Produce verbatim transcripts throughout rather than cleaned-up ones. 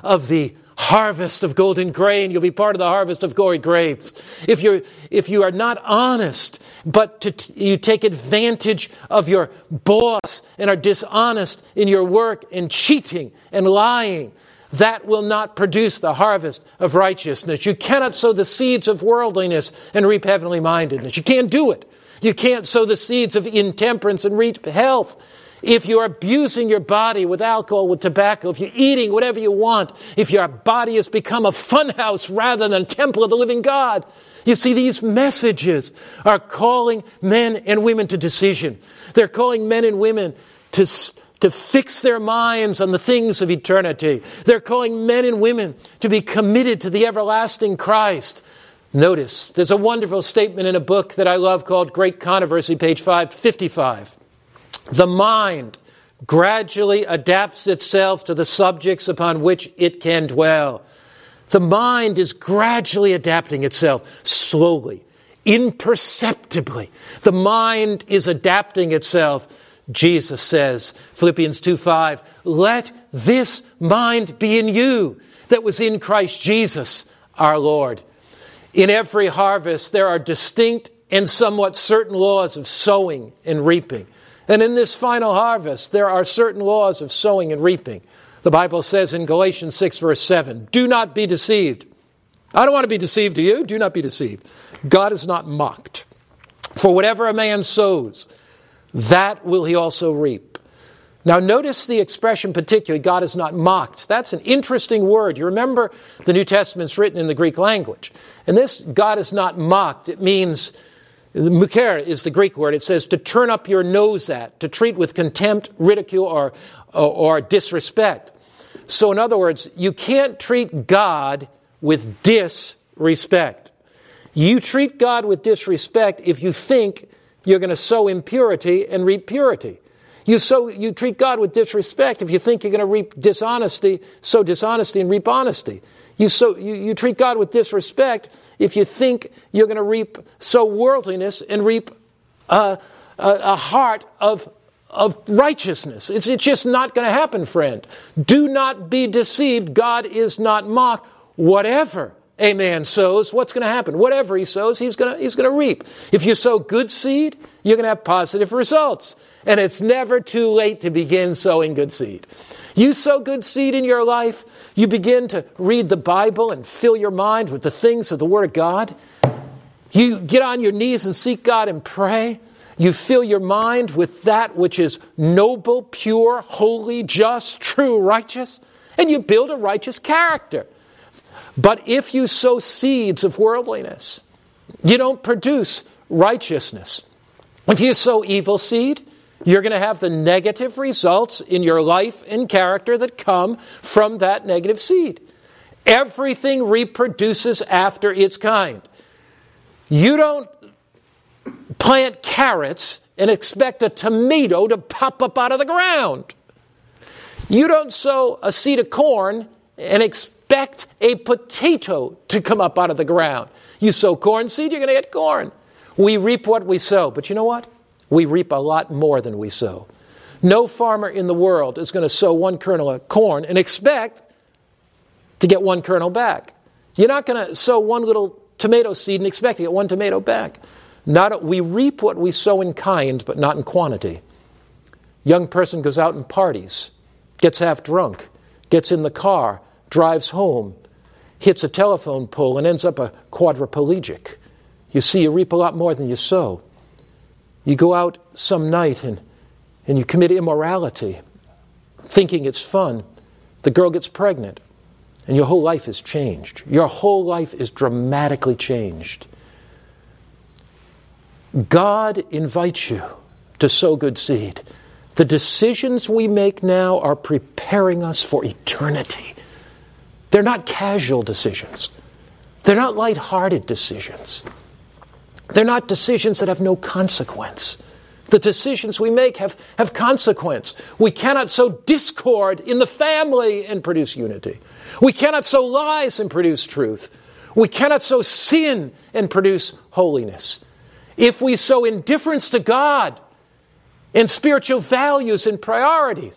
of the harvest of golden grain. You'll be part of the harvest of gory grapes. If you're, if you are not honest, but to t- you take advantage of your boss and are dishonest in your work and cheating and lying, that will not produce the harvest of righteousness. You cannot sow the seeds of worldliness and reap heavenly mindedness. You can't do it. You can't sow the seeds of intemperance and reap health. If you're abusing your body with alcohol, with tobacco, if you're eating whatever you want, if your body has become a funhouse rather than a temple of the living God. You see, these messages are calling men and women to decision. They're calling men and women to, to fix their minds on the things of eternity. They're calling men and women to be committed to the everlasting Christ. Notice, there's a wonderful statement in a book that I love called Great Controversy, page five fifty-five. The mind gradually adapts itself to the subjects upon which it can dwell. The mind is gradually adapting itself, slowly, imperceptibly. The mind is adapting itself. Jesus says, Philippians two five, let this mind be in you that was in Christ Jesus our Lord. In every harvest, there are distinct and somewhat certain laws of sowing and reaping. And in this final harvest, there are certain laws of sowing and reaping. The Bible says in Galatians six, verse seven, do not be deceived. I don't want to be deceived, do you? Do not be deceived. God is not mocked. For whatever a man sows, that will he also reap. Now notice the expression particularly, God is not mocked. That's an interesting word. You remember the New Testament's written in the Greek language. And this God is not mocked. It means, muker is the Greek word. It says to turn up your nose at, to treat with contempt, ridicule, or, or, or disrespect. So in other words, you can't treat God with disrespect. You treat God with disrespect if you think you're going to sow impurity and reap purity. You sow, you treat God with disrespect if you think you're going to reap dishonesty, sow dishonesty and reap honesty. You, sow, you, you treat God with disrespect if you think you're going to reap, sow worldliness and reap uh, a, a heart of, of righteousness. It's, it's just not going to happen, friend. Do not be deceived. God is not mocked. Whatever a man sows, what's going to happen? Whatever he sows, he's going to, he's going to reap. If you sow good seed, you're going to have positive results. And it's never too late to begin sowing good seed. You sow good seed in your life, you begin to read the Bible and fill your mind with the things of the Word of God. You get on your knees and seek God and pray. You fill your mind with that which is noble, pure, holy, just, true, righteous. And you build a righteous character. But if you sow seeds of worldliness, you don't produce righteousness. If you sow evil seed, you're going to have the negative results in your life and character that come from that negative seed. Everything reproduces after its kind. You don't plant carrots and expect a tomato to pop up out of the ground. You don't sow a seed of corn and expect a potato to come up out of the ground. You sow corn seed, you're going to get corn. We reap what we sow. But you know what? We reap a lot more than we sow. No farmer in the world is going to sow one kernel of corn and expect to get one kernel back. You're not going to sow one little tomato seed and expect to get one tomato back. Not, we reap what we sow in kind, but not in quantity. Young person goes out and parties, gets half drunk, gets in the car, drives home, hits a telephone pole and ends up a quadriplegic. You see, you reap a lot more than you sow. You go out some night and, and you commit immorality, thinking it's fun. The girl gets pregnant, and your whole life is changed. Your whole life is dramatically changed. God invites you to sow good seed. The decisions we make now are preparing us for eternity. They're not casual decisions. They're not lighthearted decisions. They're not decisions that have no consequence. The decisions we make have, have consequence. We cannot sow discord in the family and produce unity. We cannot sow lies and produce truth. We cannot sow sin and produce holiness. If we sow indifference to God and spiritual values and priorities,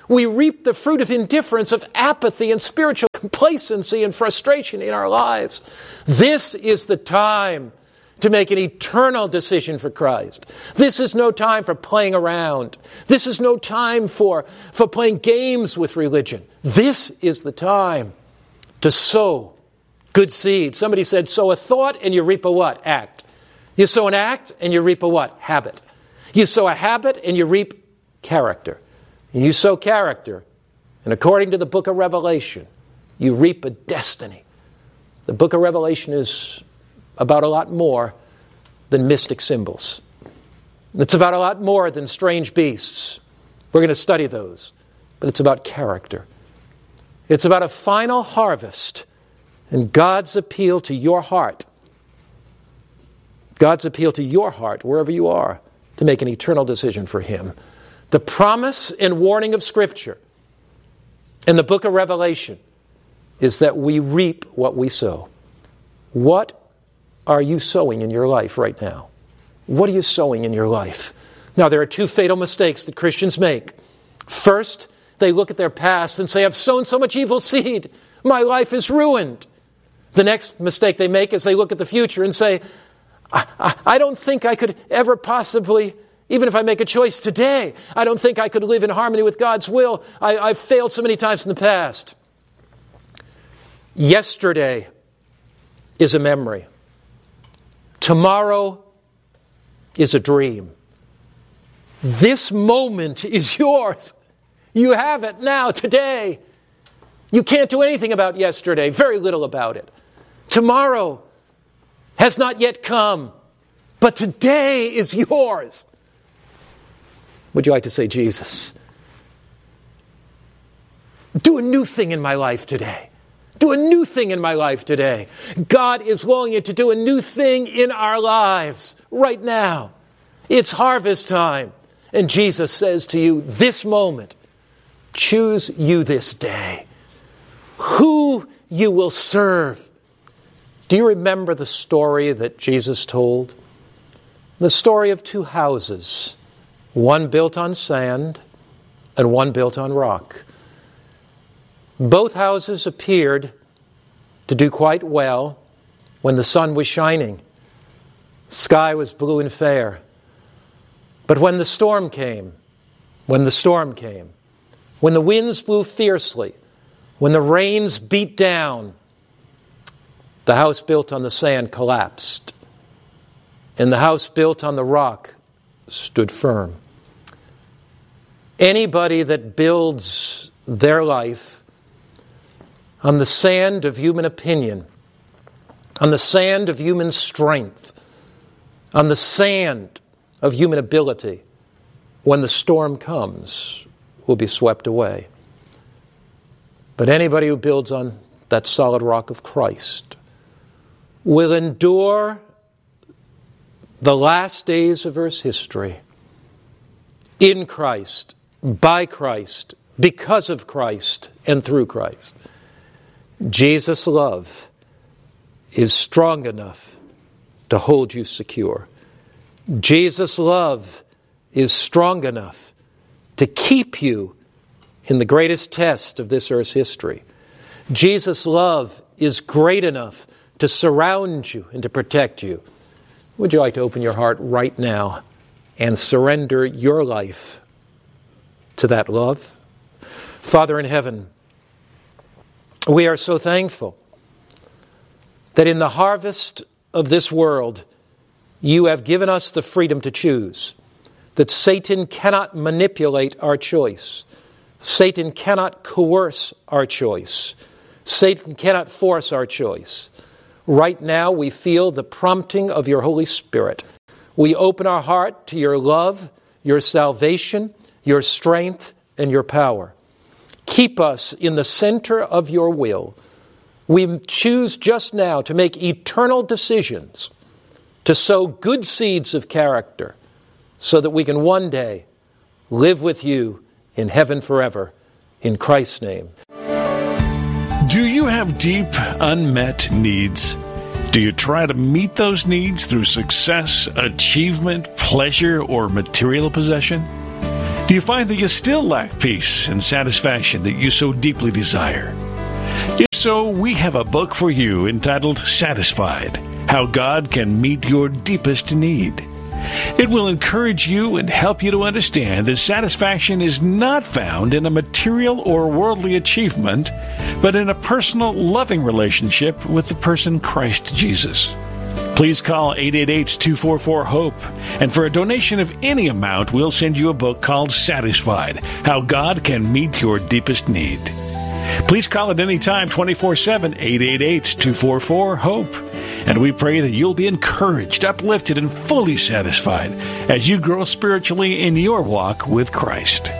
We reap the fruit of indifference, of apathy, and spiritual complacency and frustration in our lives. This is the time to make an eternal decision for Christ. This is no time for playing around. This is no time for, for playing games with religion. This is the time to sow good seed. Somebody said, sow a thought and you reap a what? Act. You sow an act and you reap a what? Habit. You sow a habit and you reap character. And you sow character, and according to the book of Revelation, you reap a destiny. The book of Revelation is about a lot more than mystic symbols. It's about a lot more than strange beasts. We're going to study those. But it's about character. It's about a final harvest and God's appeal to your heart. God's appeal to your heart, wherever you are, to make an eternal decision for Him. The promise and warning of Scripture in the book of Revelation is that we reap what we sow. What are you sowing in your life right now? What are you sowing in your life? Now, there are two fatal mistakes that Christians make. First, they look at their past and say, I've sown so much evil seed. My life is ruined. The next mistake they make is they look at the future and say, I, I, I don't think I could ever possibly, even if I make a choice today, I don't think I could live in harmony with God's will. I, I've failed so many times in the past. Yesterday is a memory. Tomorrow is a dream. This moment is yours. You have it now, today. You can't do anything about yesterday, very little about it. Tomorrow has not yet come, but today is yours. Would you like to say, Jesus, do a new thing in my life today. Do a new thing in my life today. God is longing to do a new thing in our lives right now. It's harvest time. And Jesus says to you, this moment, choose you this day who you will serve. Do you remember the story that Jesus told? The story of two houses, one built on sand and one built on rock. Both houses appeared to do quite well when the sun was shining. The sky was blue and fair. But when the storm came, when the storm came, when the winds blew fiercely, when the rains beat down, the house built on the sand collapsed, and the house built on the rock stood firm. Anybody that builds their life on the sand of human opinion, on the sand of human strength, on the sand of human ability, when the storm comes, will be swept away. But anybody who builds on that solid rock of Christ will endure the last days of Earth's history in Christ, by Christ, because of Christ, and through Christ. Jesus' love is strong enough to hold you secure. Jesus' love is strong enough to keep you in the greatest test of this earth's history. Jesus' love is great enough to surround you and to protect you. Would you like to open your heart right now and surrender your life to that love? Father in heaven, we are so thankful that in the harvest of this world, you have given us the freedom to choose, that Satan cannot manipulate our choice. Satan cannot coerce our choice. Satan cannot force our choice. Right now, we feel the prompting of your Holy Spirit. We open our heart to your love, your salvation, your strength, and your power. Keep us in the center of your will. We choose just now to make eternal decisions, to sow good seeds of character, so that we can one day live with you in heaven forever. In Christ's name. Do you have deep, unmet needs? Do you try to meet those needs through success, achievement, pleasure, or material possession? Do you find that you still lack peace and satisfaction that you so deeply desire? If so, we have a book for you entitled Satisfied: How God Can Meet Your Deepest Need. It will encourage you and help you to understand that satisfaction is not found in a material or worldly achievement, but in a personal, loving relationship with the person Christ Jesus. Please call eight eight eight, two four four, HOPE, and for a donation of any amount, we'll send you a book called Satisfied: How God Can Meet Your Deepest Need. Please call at any time, twenty-four seven, eight eight eight, two four four, HOPE, and we pray that you'll be encouraged, uplifted, and fully satisfied as you grow spiritually in your walk with Christ.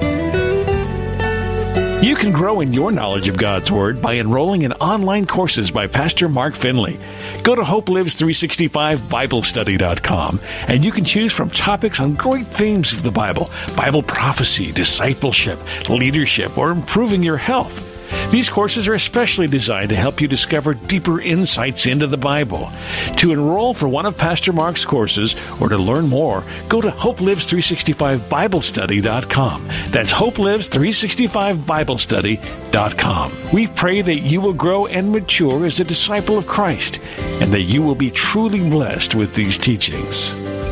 You can grow in your knowledge of God's Word by enrolling in online courses by Pastor Mark Finley. Go to Hope Lives three sixty-five Bible Study dot com, and you can choose from topics on great themes of the Bible: Bible prophecy, discipleship, leadership, or improving your health. These courses are especially designed to help you discover deeper insights into the Bible. To enroll for one of Pastor Mark's courses or to learn more, go to Hope Lives three sixty-five Bible Study dot com. That's Hope Lives three sixty-five Bible Study dot com. We pray that you will grow and mature as a disciple of Christ, and that you will be truly blessed with these teachings.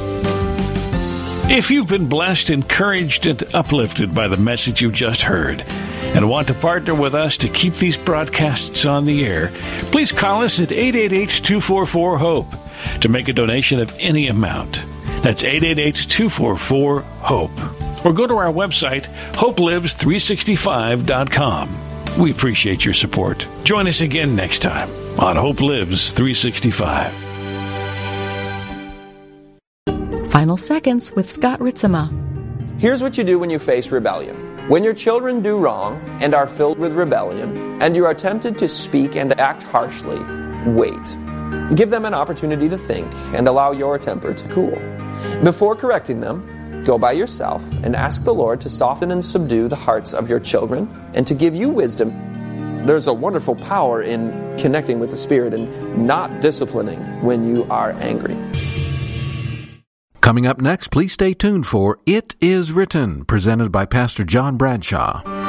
If you've been blessed, encouraged, and uplifted by the message you just heard, and want to partner with us to keep these broadcasts on the air, please call us at eight eight eight, two four four, HOPE to make a donation of any amount. That's eight eight eight, two four four, HOPE. Or go to our website, Hope Lives three sixty-five dot com. We appreciate your support. Join us again next time on Hope Lives three sixty-five. Final Seconds with Scott Ritzema. Here's what you do when you face rebellion. When your children do wrong and are filled with rebellion, and you are tempted to speak and act harshly, wait. Give them an opportunity to think and allow your temper to cool. Before correcting them, go by yourself and ask the Lord to soften and subdue the hearts of your children and to give you wisdom. There's a wonderful power in connecting with the Spirit and not disciplining when you are angry. Coming up next, please stay tuned for It Is Written, presented by Pastor John Bradshaw.